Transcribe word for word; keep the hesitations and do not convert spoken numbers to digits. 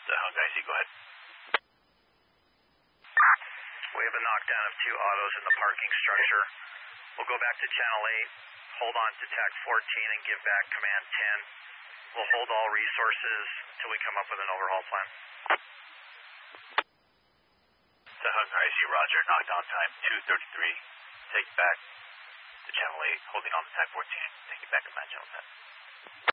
Hung I C, go ahead. We have a knockdown of two autos in the parking structure. We'll go back to channel eight, hold on to tac fourteen and give back command ten. We'll hold all resources till we come up with an overhaul plan. Hung I C, roger, knockdown time two thirty-three. Take it back to channel eight, holding on to tac fourteen. Take it back to command channel ten.